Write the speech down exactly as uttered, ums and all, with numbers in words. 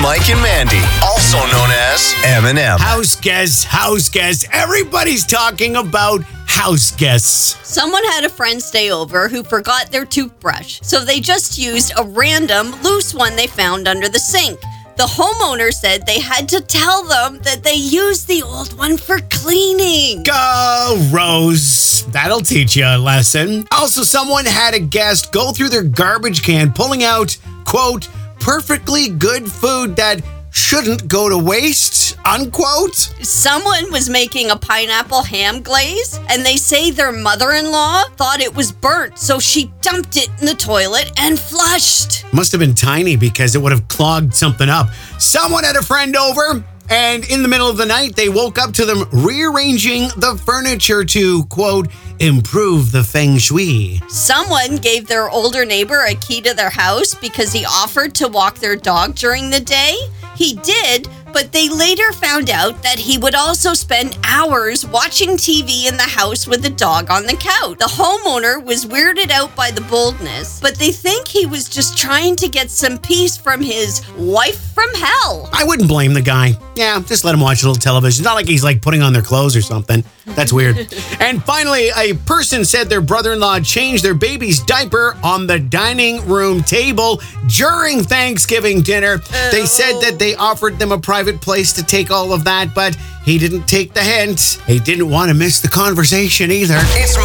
Mike and Mandy, also known as M and M. House guests, house guests. Everybody's talking about house guests. Someone had a friend stay over who forgot their toothbrush, so they just used a random loose one they found under the sink. The homeowner said they had to tell them that they used the old one for cleaning. Go, Rose. That'll teach you a lesson. Also, someone had a guest go through their garbage can, pulling out, quote, perfectly good food that shouldn't go to waste, unquote. Someone was making a pineapple ham glaze, and they say their mother-in-law thought it was burnt, so she dumped it in the toilet and flushed. Must have been tiny because it would have clogged something up. Someone had a friend over, and in the middle of the night, they woke up to them rearranging the furniture to, quote, improve the feng shui. Someone gave their older neighbor a key to their house because he offered to walk their dog during the day. He did, but they later found out that he would also spend hours watching T V in the house with the dog on the couch. The homeowner was weirded out by the boldness, but they think he was just trying to get some peace from his wife from hell. I wouldn't blame the guy. Yeah, just let him watch a little television. It's not like he's like putting on their clothes or something. That's weird. And finally, a person said their brother-in-law changed their baby's diaper on the dining room table during Thanksgiving dinner. Oh. They said that they offered them a private place to take all of that, but he didn't take the hint. He didn't want to miss the conversation either. It's